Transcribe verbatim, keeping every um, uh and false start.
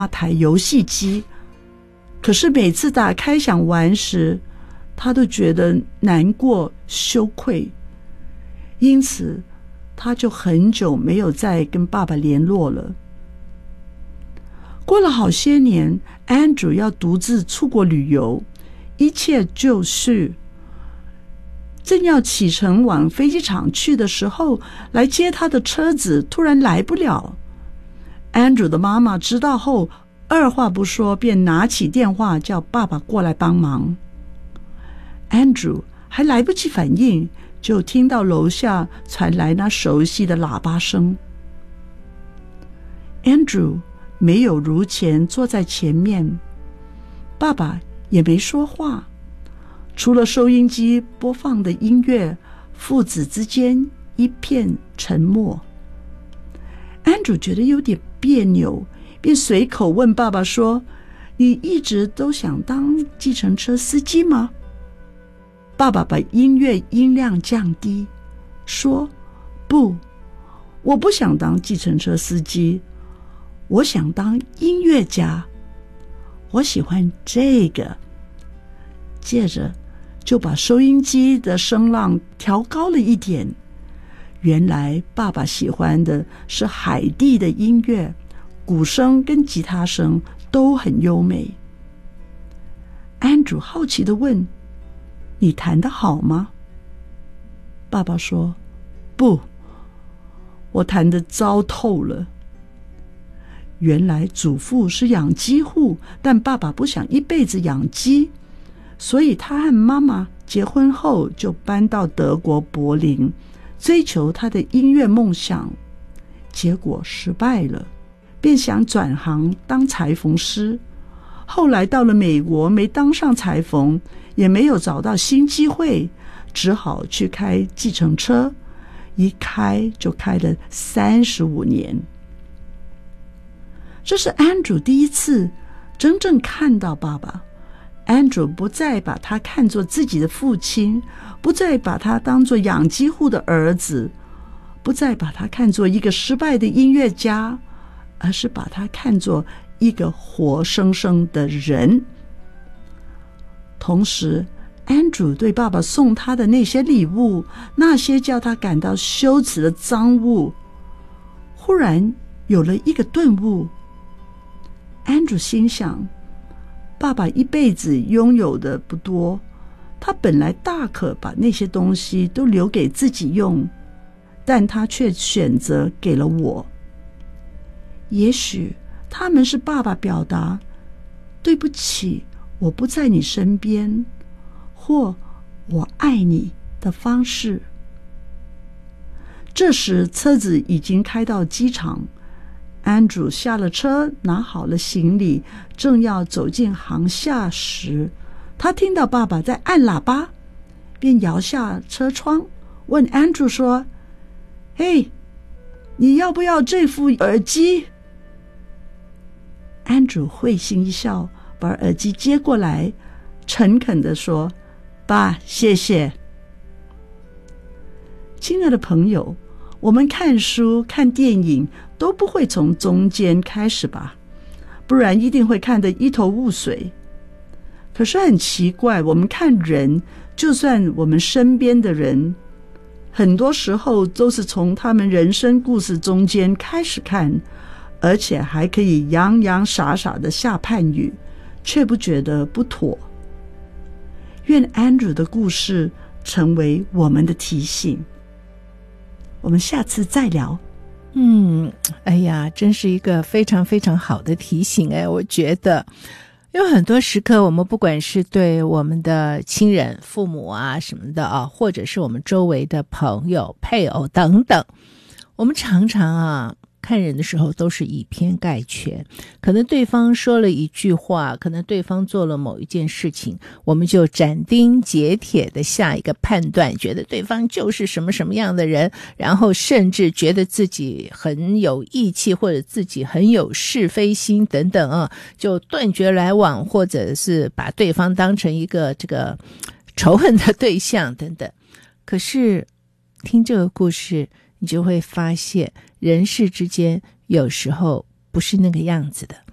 台游戏机，可是每次打开想玩时，他都觉得难过羞愧，因此他就很久没有再跟爸爸联络了。过了好些年， Andrew 要独自出国旅游，一切就绪，正要启程往飞机场去的时候，来接他的车子突然来不了。 Andrew 的妈妈知道后，二话不说便拿起电话叫爸爸过来帮忙。 Andrew 还来不及反应，就听到楼下传来那熟悉的喇叭声。 Andrew 没有如前坐在前面，爸爸也没说话，除了收音机播放的音乐，父子之间一片沉默。 Andrew 觉得有点别扭，便随口问爸爸说：“你一直都想当计程车司机吗？”爸爸把音乐音量降低，说：“不，我不想当计程车司机，我想当音乐家，我喜欢这个。”接着就把收音机的声浪调高了一点。原来爸爸喜欢的是海地的音乐，鼓声跟吉他声都很优美。 Andrew 好奇地问：“你弹得好吗？”爸爸说：“不，我弹得糟透了。”原来祖父是养鸡户，但爸爸不想一辈子养鸡，所以他和妈妈结婚后就搬到德国柏林，追求他的音乐梦想，结果失败了，便想转行当裁缝师。后来到了美国，没当上裁缝，也没有找到新机会，只好去开计程车，一开就开了三十五年。这是 Andrew 第一次真正看到爸爸。 Andrew 不再把他看作自己的父亲，不再把他当作养鸡户的儿子，不再把他看作一个失败的音乐家，而是把他看作一个活生生的人。同时 Andrew 对爸爸送他的那些礼物，那些叫他感到羞耻的赃物，忽然有了一个顿悟。 Andrew 心想，爸爸一辈子拥有的不多，他本来大可把那些东西都留给自己用，但他却选择给了我。也许他们是爸爸表达对不起，我不在你身边，或我爱你的方式。这时车子已经开到机场， Andrew 下了车，拿好了行李，正要走进航厦时，他听到爸爸在按喇叭，便摇下车窗问 Andrew 说：“嘿，你要不要这副耳机？” Andrew 会心一笑，把耳机接过来，诚恳地说：“爸，谢谢。”亲爱的朋友，我们看书看电影都不会从中间开始吧，不然一定会看得一头雾水。可是很奇怪，我们看人，就算我们身边的人，很多时候都是从他们人生故事中间开始看，而且还可以洋洋洒洒的下判语，却不觉得不妥。愿 Andrew 的故事成为我们的提醒。我们下次再聊。 嗯，哎呀，真是一个非常非常好的提醒哎，我觉得有很多时刻，我们不管是对我们的亲人、父母啊什么的啊，或者是我们周围的朋友、配偶等等，我们常常啊看人的时候都是以偏概全，可能对方说了一句话，可能对方做了某一件事情，我们就斩钉截铁的下一个判断，觉得对方就是什么什么样的人，然后甚至觉得自己很有义气，或者自己很有是非心等等啊，就断绝来往，或者是把对方当成一个这个仇恨的对象等等。可是听这个故事，你就会发现人世之间有时候不是那个样子的。